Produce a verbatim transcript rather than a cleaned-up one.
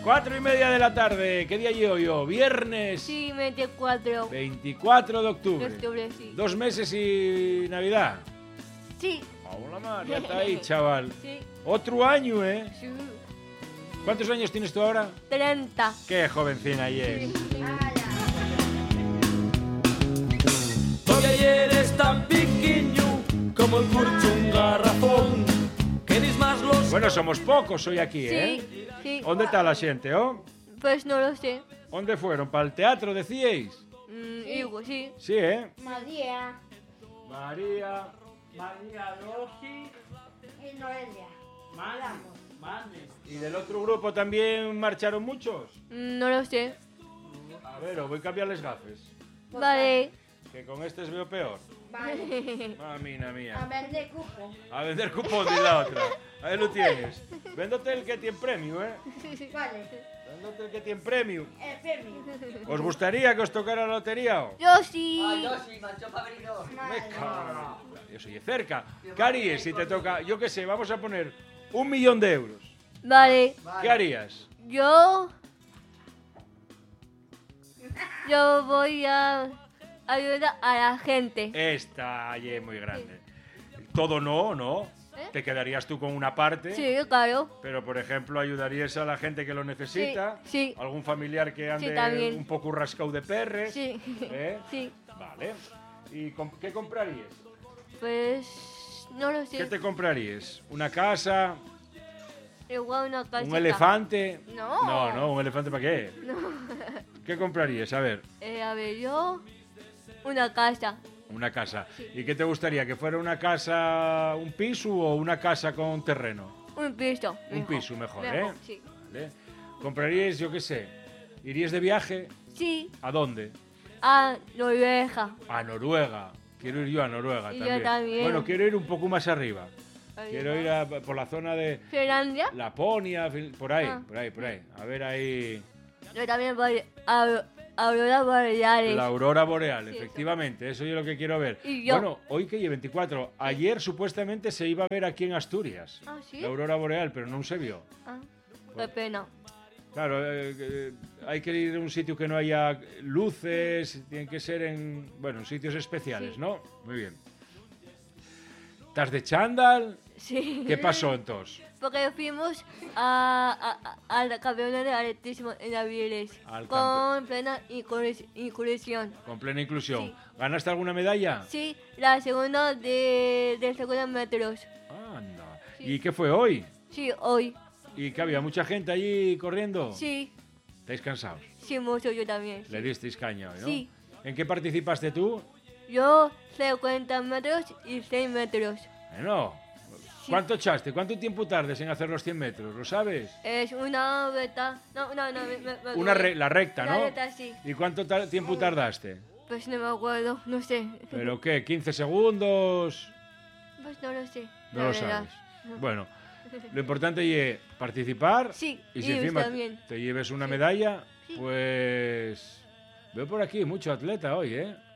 Cuatro y media de la tarde. ¿Qué día llevo yo? Viernes. Sí, veinticuatro. veinticuatro de octubre. De octubre, sí. Dos meses y Navidad. Sí. Hola, mar, ya está ahí, chaval. Sí. Otro año, ¿eh? Sí. ¿Cuántos años tienes tú ahora? treinta. Qué jovencina y es. Sí. Todavía eres tan pequeño como el curcho un garrafón. Queréis más los... Bueno, somos pocos hoy aquí, ¿eh? Sí, sí. ¿Dónde está la gente, oh? Pues no lo sé. ¿Dónde fueron? ¿Para el teatro, decíais? Mm, digo, sí. Sí, ¿eh? María María... María Rossi, y Noelia. Manes, Manes. ¿Y del otro grupo también marcharon muchos? Mm, no lo sé. A ver, os voy a cambiarles gafes. Vale. Que con este os veo peor. Vale. Mamina A mía. vender cupo. A vender cupón de la otra. Ahí lo tienes. Véndote el que tiene premio, ¿eh? Vale. Véndote el que tiene premio. El premio. ¿Os gustaría que os tocara la lotería? O? Yo sí. Ay, yo sí, manchó para venir dos. Me cago en- Yo soy de cerca. ¿Qué harías si te toca, yo qué sé, vamos a poner un millón de euros? Vale. ¿Qué harías? Yo... Yo voy a ayudar a la gente. Esta allí es muy grande. Todo no, ¿no? ¿Eh? Te quedarías tú con una parte. Sí, claro. Pero, por ejemplo, ayudarías a la gente que lo necesita. Sí, sí. Algún familiar que ande también. un poco rascado de perres. Sí. ¿Eh? Sí. Vale. ¿Y com- qué comprarías? Pues... No lo ¿Qué sé. te comprarías? ¿Una casa? Igual una casita. ¿Un elefante? No. No, no, ¿un elefante para qué? No. ¿Qué comprarías? A ver, Eh, a ver, yo... Una casa. una casa. ¿Y qué te gustaría? ¿Que fuera una casa, un piso o una casa con terreno? Un piso. Un mejor. piso mejor, ¿eh? Sí. ¿Vale? ¿Comprarías, yo qué sé? ¿Irías de viaje? Sí. ¿A dónde? A Noruega. A Noruega. Quiero ir yo a Noruega Y yo también. también. Bueno, quiero ir un poco más arriba. Ahí Quiero va. ir a- por la zona de Finlandia. Laponia, Fin- por ahí, Ah. por ahí, por ahí. A ver ahí. Yo también voy a Aurora Boreales. La aurora boreal, Sí, efectivamente, eso es lo que quiero ver. Y yo- Bueno, hoy que lleve veinticuatro, ayer supuestamente se iba a ver aquí en Asturias. Ah, ¿sí? La aurora boreal, pero no se vio. Ah, qué pena. Claro, eh, eh, hay que ir a un sitio que no haya luces, tienen que ser en, bueno, en sitios especiales, Sí. ¿no? Muy bien. ¿Estás de chándal? Sí. ¿Qué pasó entonces? Porque fuimos a, a, a, al campeonato de atletismo en Aviles Al con plena inclus- inclusión. Con plena inclusión. Sí. ¿Ganaste alguna medalla? Sí, la segunda de, de segunda metros. Anda. Sí. ¿Y qué fue hoy? Sí, hoy. ¿Y que había mucha gente allí corriendo? Sí, ¿Estáis cansados? sí, mucho yo también. Le disteis caña hoy, ¿no? Sí. ¿En qué participaste tú? Yo cincuenta metros y seis metros. Bueno, ¿cuánto echaste? ¿Cuánto tiempo tardes en hacer los cien metros? ¿Lo sabes? Es una beta. No, no, no. me- me- me- Una re- la recta, La ¿no? recta, sí. ¿Y cuánto ta- tiempo tardaste? Pues no me acuerdo, no sé. ¿Pero qué? ¿quince segundos? Pues no lo sé. No la lo verdad. sabes. Bueno, lo importante es participar. Sí, Y si y encima también. te lleves una Sí. medalla, Sí. pues... Veo por aquí mucho atleta hoy, ¿eh?